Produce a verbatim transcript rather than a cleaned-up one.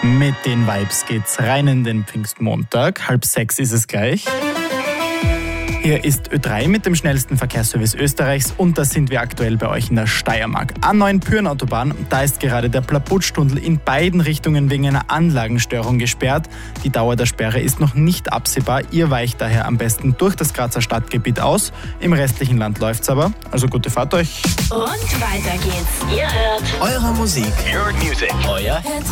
Mit den Vibes geht's rein in den Pfingstmontag. Halb sechs ist es gleich. Hier ist Ö drei mit dem schnellsten Verkehrsservice Österreichs und da sind wir aktuell bei euch in der Steiermark. A neun Pyhrn-Autobahn, da ist gerade der Plaputsch-Tunnel in beiden Richtungen wegen einer Anlagenstörung gesperrt. Die Dauer der Sperre ist noch nicht absehbar. Ihr weicht daher am besten durch das Grazer Stadtgebiet aus. Im restlichen Land läuft's aber. Also gute Fahrt euch. Und weiter geht's. Ihr hört eure Musik. Your music. Euer